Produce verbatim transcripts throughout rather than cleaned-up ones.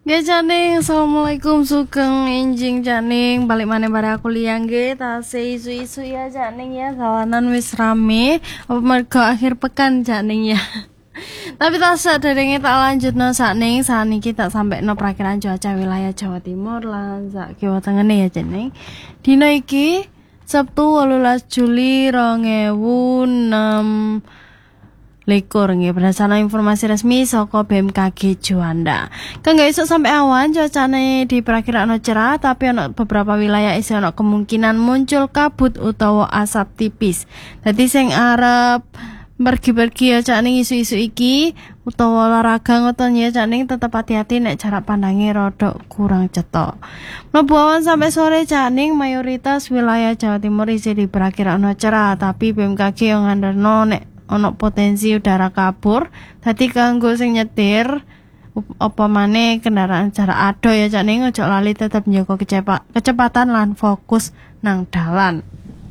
Nggih Caning, assalamualaikum sugeng enjing Caning. Balik maneh bare aku liang nggih, tasih isu-isu ya Caning ya. Kawanan wis rame, apa mergo akhir pekan Caning ya. Tapi tak saderenge tak lanjutno sakning saniki tak sampekno prakiraan cuaca wilayah Jawa Timur lan sak kiwa tengene ya Caning. Dina iki Sabtu wolulas Juli rong ewu enem likur nggih berdasarkan informasi resmi saka B M K G Juanda. Kanggo esuk sampai awan cuacane diperkirakan cerah tapi ana beberapa wilayah isih ana kemungkinan muncul kabut utawa asap tipis. Dadi sing arep pergi-pergi ya cak ning isu-isu iki utawa olahraga ngoten ya cak ning tetep hati-hati nek jarak pandange rada kurang cetok. Mlebu awan sampai sore cak ning mayoritas wilayah Jawa Timur isih diperkirakan cerah tapi B M K G yang nganderno nek ono potensi udara kabur, dadi kanggo sing nyetir apa maneh kendaraan jarak ado ya cak ning ojo lali tetep njaga kecepatan lan fokus nang dalan.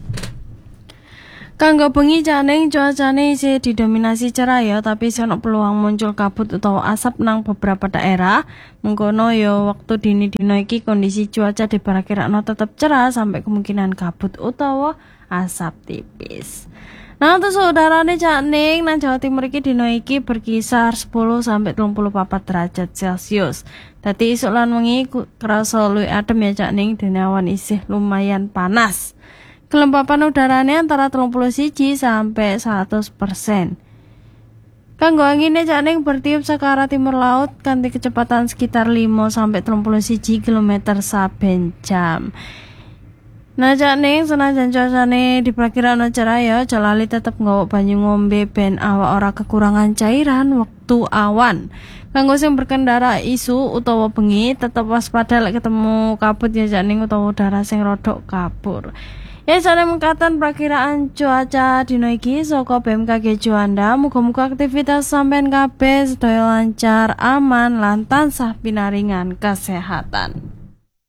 Kanggo bengi cak ning cuacane isih didominasi cerah ya, tapi isih ono peluang muncul kabut utawa asap nang beberapa daerah. Mengkono ya waktu dini-dina iki kondisi cuaca diperkirakan tetep cerah sampai kemungkinan kabut utawa asap tipis. Nah, terus udarane cak ning nang Jawa Timur iki dina iki berkisar sepuluh sampai tiga puluh empat derajat Celcius. Dadi esuk lan wengi kerasa luwih adem ya cak ning dene awan isih lumayan panas. Kelembapan udarane antara tiga puluh satu sampai seratus persen. Kanggo angine cak ning bertiup saka arah timur laut kanthi kecepatan sekitar lima sampai tiga puluh satu kilometer saben jam. Nah cak ning senajan cuacane diperkirakan cerah ya, aja lali tetep nggawa banyu ngombe ben awak ora kekurangan cairan wektu awan. Kanggo sing berkendara isu utawa bengi tetep waspada lek ketemu kabut ya cak ning utawa udara sing rodok kabur. Ya jane mengkatan prakiraan cuaca dina iki saka B M K G Juanda, muga-muga aktivitas sampean kabeh sedaya lancar, aman lan tansah pinaringan kesehatan.